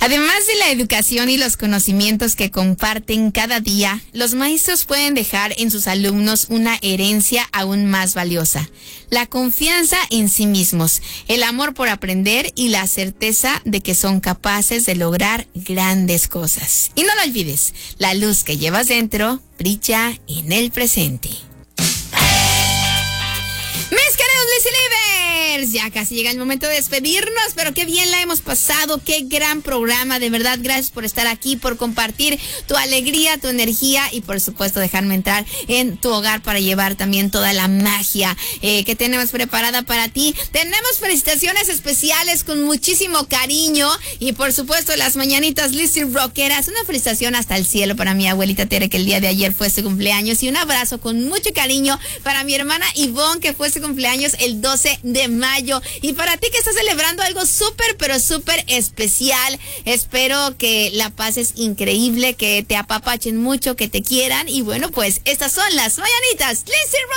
Además de la educación y los conocimientos que comparten cada día, los maestros pueden dejar en sus alumnos una herencia aún más valiosa: la confianza en sí mismos, el amor por aprender y la certeza de que son capaces de lograr grandes cosas. Y no lo olvides, la luz que llevas dentro brilla en el presente. Mis queridos Lizzy Livers, ya casi llega el momento de despedirnos, pero qué bien la hemos pasado, qué gran programa, de verdad, gracias por estar aquí, por compartir tu alegría, tu energía y por supuesto dejarme entrar en tu hogar para llevar también toda la magia que tenemos preparada para ti. Tenemos felicitaciones especiales con muchísimo cariño y por supuesto las mañanitas Lizzy Rockeras, una felicitación hasta el cielo para mi abuelita Tere, que el día de ayer fue su cumpleaños, y un abrazo con mucho cariño para mi hermana Ivonne, que fue su cumpleaños el 12 de mayo. Y para ti que estás celebrando algo súper, pero súper especial, espero que la pases increíble, que te apapachen mucho, que te quieran. Y bueno, pues estas son las mañanitas Lizzy